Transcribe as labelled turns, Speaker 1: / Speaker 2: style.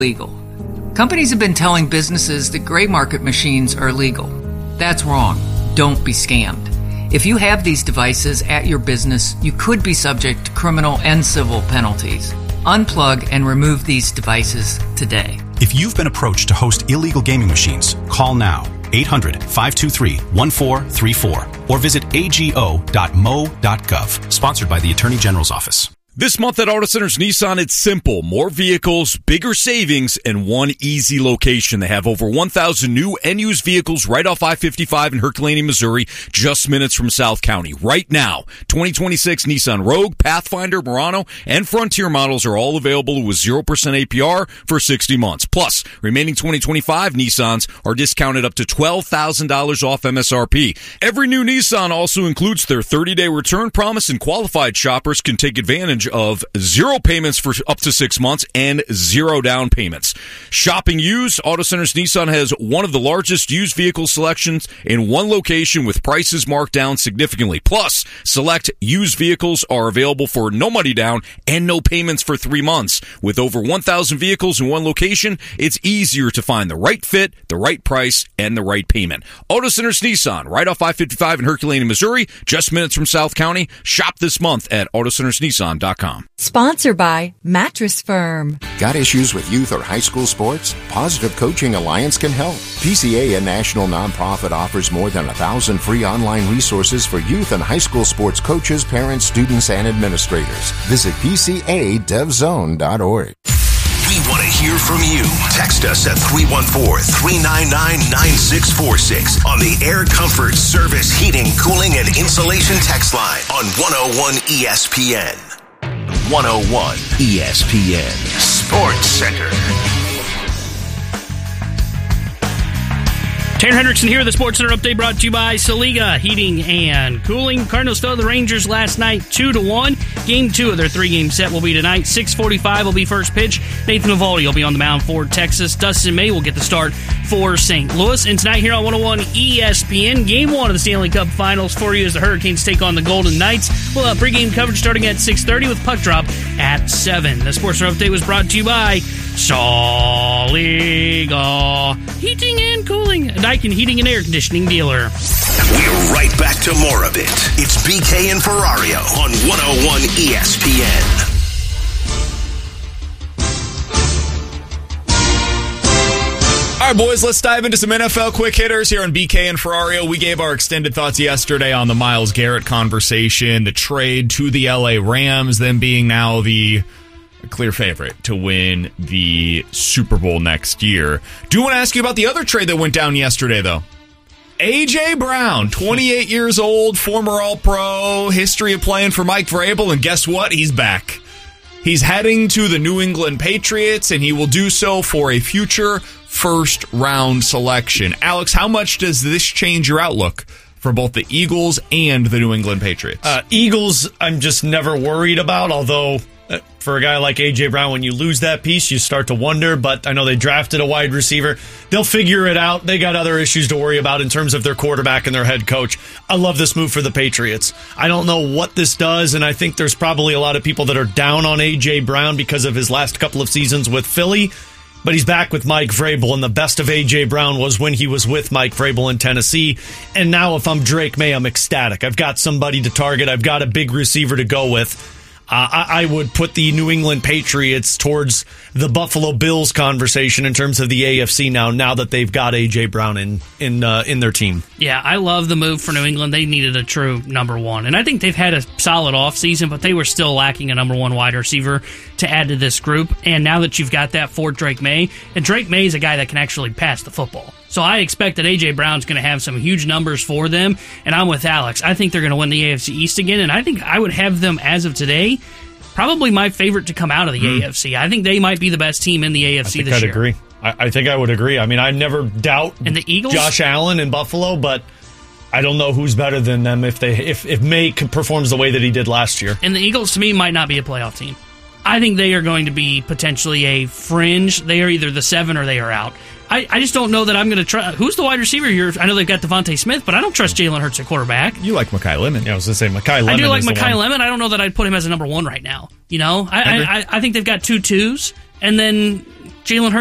Speaker 1: Legal. Companies have been telling businesses that gray market machines are legal. That's wrong. Don't be scammed. If you have these devices at your business, you could be subject to criminal and civil penalties. Unplug and remove these devices today.
Speaker 2: If you've been approached to host illegal gaming machines, call now. 800-523-1434 or visit ago.mo.gov. Sponsored by the Attorney General's Office.
Speaker 3: This month at Auto Centers Nissan, it's simple. More vehicles, bigger savings, and one easy location. They have over 1,000 new and used vehicles right off I-55 in Herculaneum, Missouri, just minutes from South County. Right now, 2026 Nissan Rogue, Pathfinder, Murano, and Frontier models are all available with 0% APR for 60 months. Plus, remaining 2025 Nissans are discounted up to $12,000 off MSRP. Every new Nissan also includes their 30-day return promise, and qualified shoppers can take advantage of 0 payments for up to 6 months and 0 down payments. Shopping used, Auto Centers Nissan has one of the largest used vehicle selections in one location with prices marked down significantly. Plus, select used vehicles are available for no money down and no payments for 3 months. With over 1,000 vehicles in one location, it's easier to find the right fit, the right price, and the right payment. Auto Centers Nissan, right off I-55 in Herculaneum, Missouri, just minutes from South County. Shop this month at AutoCentersNissan.com.
Speaker 4: Sponsored by Mattress Firm.
Speaker 5: Got issues with youth or high school sports? Positive Coaching Alliance can help. PCA, a national nonprofit, offers more than 1,000 free online resources for youth and high school sports coaches, parents, students, and administrators. Visit PCADevZone.org.
Speaker 6: We want to hear from you. Text us at 314-399-9646 on the Air Comfort Service Heating, Cooling, and Insulation text line on 101 ESPN. 101 ESPN Sports Center.
Speaker 7: Taryn Hendrickson here. The Sports Center update brought to you by Saliga Heating and Cooling. Cardinals fell to the Rangers last night 2-1. Game 2 of their 3-game set will be tonight. 6:45 will be first pitch. Nathan Eovaldi will be on the mound for Texas. Dustin May will get the start for St. Louis. And tonight here on 101 ESPN, Game 1 of the Stanley Cup Finals for you as the Hurricanes take on the Golden Knights. We'll have pregame coverage starting at 6:30 with puck drop at 7. The Sports Center update was brought to you by Saliga Heating and Cooling, a Daikin heating and air conditioning dealer.
Speaker 6: We're right back to more of it. It's BK and Ferrario on 101 ESPN.
Speaker 8: All right, boys, let's dive into some NFL quick hitters here on BK and Ferrario. We gave our extended thoughts yesterday on the Myles Garrett conversation, the trade to the LA Rams, them being now the clear favorite to win the Super Bowl next year. Do want to ask you about the other trade that went down yesterday, though. A.J. Brown, 28 years old, former All-Pro, history of playing for Mike Vrabel, and guess what? He's back. He's heading to the New England Patriots, and he will do so for a future first-round selection. Alex, how much does this change your outlook for both the Eagles and the New England Patriots?
Speaker 9: Eagles, I'm just never worried about, although for a guy like A.J. Brown, when you lose that piece, you start to wonder, but I know they drafted a wide receiver. They'll figure it out. They got other issues to worry about in terms of their quarterback and their head coach. I love this move for the Patriots. I don't know what this does, and I think there's probably a lot of people that are down on A.J. Brown because of his last couple of seasons with Philly, but he's back with Mike Vrabel, and the best of A.J. Brown was when he was with Mike Vrabel in Tennessee. And now if I'm Drake May, I'm ecstatic. I've got somebody to target. I've got a big receiver to go with. I would put the New England Patriots towards the Buffalo Bills conversation in terms of the AFC now that they've got A.J. Brown in their team.
Speaker 7: Yeah, I love the move for New England. They needed a true number one. And I think they've had a solid offseason, but they were still lacking a number one wide receiver to add to this group. And now that you've got that for Drake May, and Drake May is a guy that can actually pass the football. So I expect that A.J. Brown's going to have some huge numbers for them, and I'm with Alex. I think they're going to win the AFC East again, and I think I would have them, as of today, probably my favorite to come out of the AFC. I think they might be the best team in the AFC this year.
Speaker 9: I'd agree. I think I would agree. I mean, I never doubt
Speaker 7: and the Eagles?
Speaker 9: Josh Allen in Buffalo, but I don't know who's better than them if May performs the way that he did last year.
Speaker 7: And the Eagles, to me, might not be a playoff team. I think they are going to be potentially a fringe. They are either the 7 or they are out. I just don't know that I'm going to try. Who's the wide receiver here? I know they've got Devontae Smith, but I don't trust Jalen Hurts at quarterback.
Speaker 8: You like Mekhi Lemon.
Speaker 9: Yeah, I was going to say Mekhi Lemon.
Speaker 7: I do like Mekhi Lemon. I don't know that I'd put him as a number one right now. You know, I think they've got 2 twos, and then Jalen Hurts